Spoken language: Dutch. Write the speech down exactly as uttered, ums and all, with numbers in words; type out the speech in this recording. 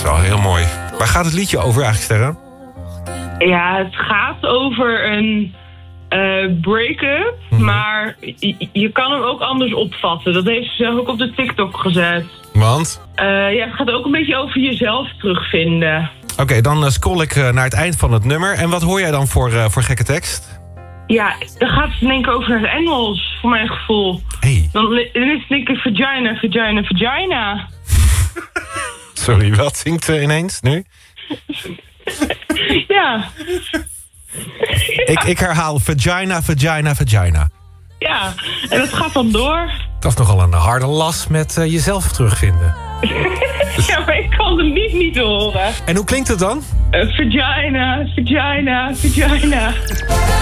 wel heel mooi. Waar gaat het liedje over eigenlijk, Sterre? Ja, het gaat over een uh, break-up, mm-hmm. maar je, je kan hem ook anders opvatten. Dat heeft ze zelf ook op de TikTok gezet. Want? Uh, ja, het gaat ook een beetje over jezelf terugvinden. Oké, okay, dan uh, scroll ik uh, naar het eind van het nummer. En wat hoor jij dan voor, uh, voor gekke tekst? Ja, dan gaat het denk ik over het Engels, voor mijn gevoel. Hey. Dan, dan is het denk ik vagina, vagina, vagina. Sorry, wat zingt ze ineens nu? Ja. Ik, ik herhaal vagina, vagina, vagina. Ja, en dat gaat dan door. Dat is nogal een harde las met uh, jezelf terugvinden. Ja, maar ik kan hem niet niet horen. En hoe klinkt het dan? Uh, vagina, vagina, vagina.